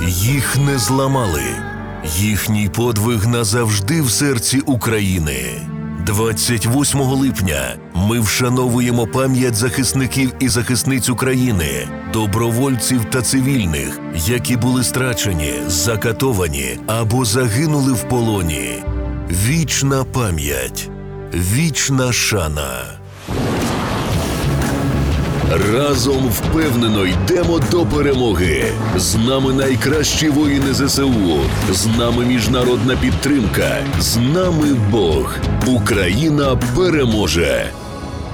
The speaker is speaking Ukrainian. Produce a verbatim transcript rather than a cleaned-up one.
Їх не зламали. Їхній подвиг назавжди в серці України. двадцять восьмого липня ми вшановуємо пам'ять захисників і захисниць України, добровольців та цивільних, які були страчені, закатовані або загинули в полоні. Вічна пам'ять, вічна шана. Разом впевнено йдемо до перемоги. З нами найкращі воїни зе се у, з нами міжнародна підтримка, з нами Бог. Україна переможе!